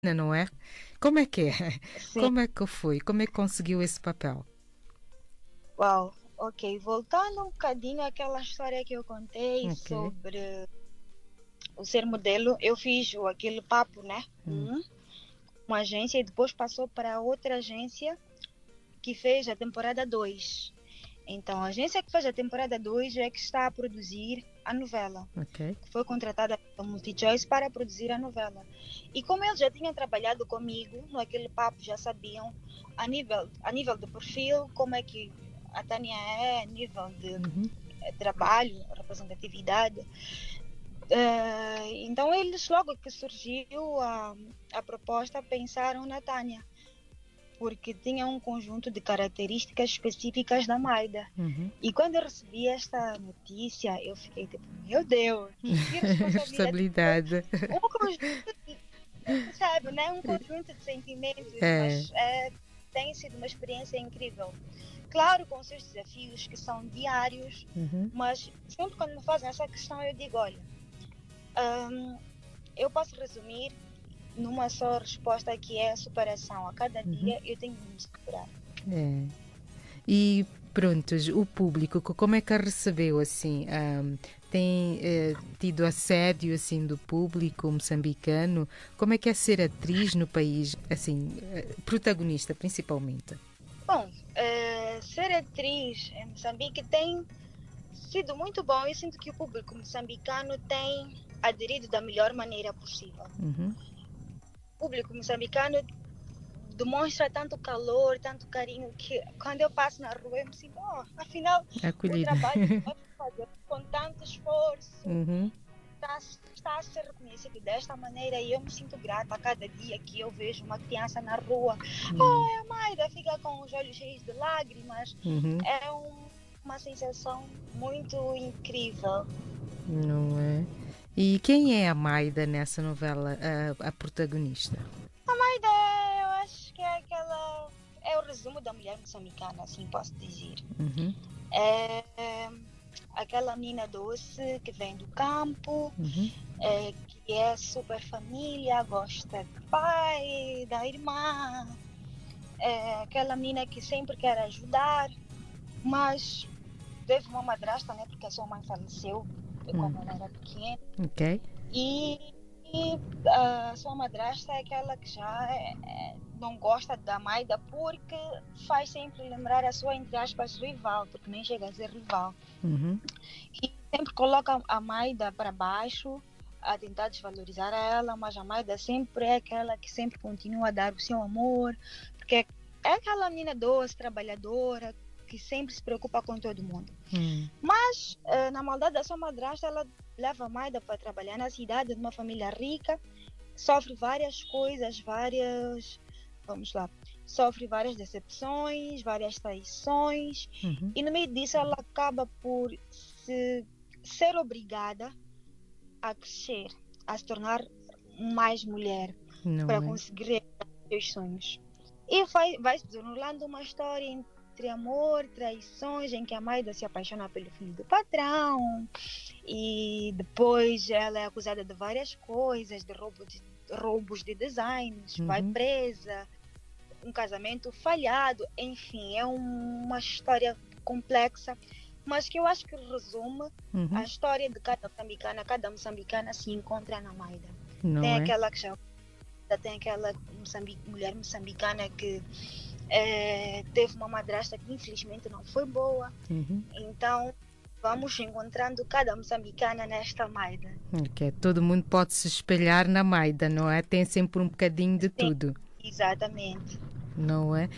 não é? Como é que é? Sim, Como é que foi? Como é que conseguiu esse papel? uau. Ok, voltando um bocadinho àquela história que eu contei Ok. sobre o ser modelo, eu fiz aquele papo, né? Hum. Uma agência e depois passou para outra agência que fez a temporada 2. Então, a agência que fez a temporada 2 é que está a produzir a novela. Ok. Foi contratada pela MultiChoice para produzir a novela. E como eles já tinham trabalhado comigo, no aquele papo já sabiam a nível de perfil, como é que a Tânia é, a nível de Uhum. trabalho, representatividade. Então eles, logo que surgiu a proposta, pensaram na Tânia, porque tinha um conjunto de características específicas da Maida. Uhum. E quando eu recebi esta notícia, eu fiquei tipo, meu Deus, que responsabilidade. Responsabilidade. Um conjunto, sabe, né? Um conjunto de sentimentos, É. mas tem sido uma experiência incrível. Claro, com os seus desafios que são diários, Uhum. mas sempre quando me fazem essa questão, eu digo, olha, eu posso resumir numa só resposta que é a superação. A cada Uhum. dia eu tenho de me superar. É. E pronto, o público, como é que a recebeu assim? Tem tido assédio assim do público moçambicano? Como é que é ser atriz no país, assim, protagonista principalmente? Bom, ser atriz em Moçambique tem sido muito bom. Eu sinto que o público moçambicano tem aderido da melhor maneira possível. Uhum. O público moçambicano demonstra tanto calor, tanto carinho, que quando eu passo na rua eu me sinto, afinal, o Acolhida. trabalho que nós fazemos com tanto esforço Uhum. está, está a ser reconhecido desta maneira e eu me sinto grata a cada dia que eu vejo uma criança na rua. Hum. A Maida fica com os olhos cheios de lágrimas. Uhum. É uma sensação muito incrível. Não é? E quem é a Maida nessa novela, a protagonista? A Maida, eu acho que é aquela. É o resumo da mulher moçambicana, assim posso dizer. Uhum. É aquela menina doce que vem do campo, Uhum. que é super família, gosta do pai, da irmã, aquela menina que sempre quer ajudar, mas teve uma madrasta, né, porque a sua mãe faleceu Hum. quando ela era pequena, Ok. e, e a sua madrasta é aquela que já não gosta da Maida porque faz sempre lembrar a sua, entre aspas, rival, porque nem chega a ser rival. Uhum. E sempre coloca a Maida para baixo, a tentar desvalorizar ela, mas a Maida sempre é aquela que sempre continua a dar o seu amor, porque é aquela menina doce, trabalhadora, que sempre se preocupa com todo mundo. Hum. Mas, na maldade da sua madrasta, ela leva a Maida para trabalhar na cidade de uma família rica, sofre várias coisas, vamos lá, sofre várias decepções, várias traições, Uhum. e no meio disso ela acaba por ser obrigada a crescer, a se tornar mais mulher para Não é? conseguir realizar os seus sonhos. E vai se desenrolando uma história entre amor, traições, em que a Maida se apaixona pelo filho do patrão e depois ela é acusada de várias coisas, de roubos de designs, vai Uhum. presa, um casamento falhado, enfim, é uma história complexa, mas que eu acho que resume a Uhum. história de cada moçambicana se encontra na Maida. Tem Não é? aquela que já tem aquela mulher moçambicana que teve uma madrasta que infelizmente não foi boa, Uhum. então vamos encontrando cada moçambicana nesta Maida. Ok. Todo mundo pode se espelhar na Maida, não é? Tem sempre um bocadinho de Sim, tudo, exatamente. não é?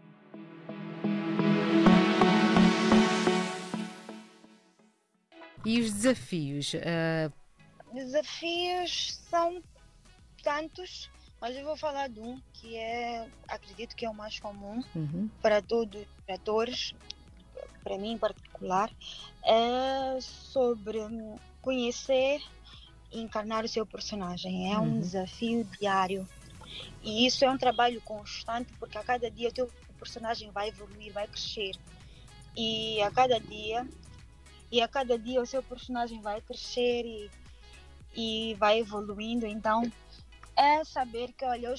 E os desafios? Desafios são tantos, mas eu vou falar de um que acredito que é o mais comum Uhum. para todos os atores, para mim em particular, é sobre conhecer e encarnar o seu personagem. É um Uhum. desafio diário. E isso é um trabalho constante, porque a cada dia o teu personagem vai evoluir, vai crescer. E a cada dia, e a cada dia o seu personagem vai crescer e vai evoluindo. Então, é saber que, olha, eu